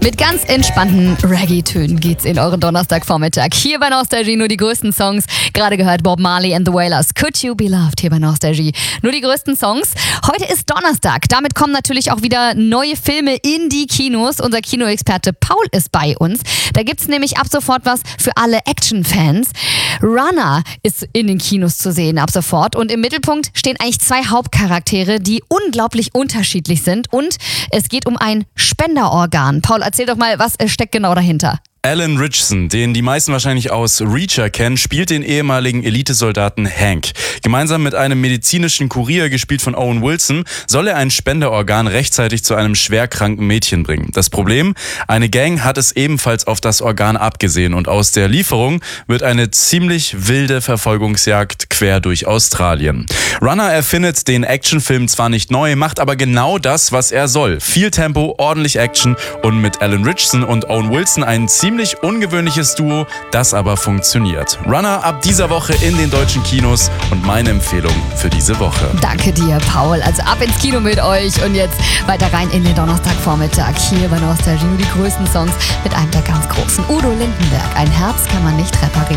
Mit ganz entspannten Reggae-Tönen geht's in euren Donnerstagvormittag. Hier bei Nostalgie nur die größten Songs. Gerade gehört Bob Marley and the Wailers. Could You Be Loved hier bei Nostalgie. Nur die größten Songs. Heute ist Donnerstag. Damit kommen natürlich auch wieder neue Filme in die Kinos. Unser Kinoexperte Paul ist bei uns. Da gibt's nämlich ab sofort was für alle Action-Fans. Runner ist in den Kinos zu sehen ab sofort. Und im Mittelpunkt stehen eigentlich zwei Hauptcharaktere, die unglaublich unterschiedlich sind. Und es geht um ein Spenderorgan. Paul, erzähl doch mal, was steckt genau dahinter? Alan Ritchson, den die meisten wahrscheinlich aus Reacher kennen, spielt den ehemaligen Elitesoldaten Hank. Gemeinsam mit einem medizinischen Kurier, gespielt von Owen Wilson, soll er ein Spenderorgan rechtzeitig zu einem schwerkranken Mädchen bringen. Das Problem? Eine Gang hat es ebenfalls auf das Organ abgesehen und aus der Lieferung wird eine ziemlich wilde Verfolgungsjagd quer durch Australien. Runner erfindet den Actionfilm zwar nicht neu, macht aber genau das, was er soll. Viel Tempo, ordentlich Action und mit Alan Ritchson und Owen Wilson einen ziemlich ungewöhnliches Duo, das aber funktioniert. Runner ab dieser Woche in den deutschen Kinos und meine Empfehlung für diese Woche. Danke dir, Paul. Also ab ins Kino mit euch und jetzt weiter rein in den Donnerstagvormittag. Hier bei Nostalgie nur die größten Songs mit einem der ganz großen, Udo Lindenberg. Ein Herz kann man nicht reparieren.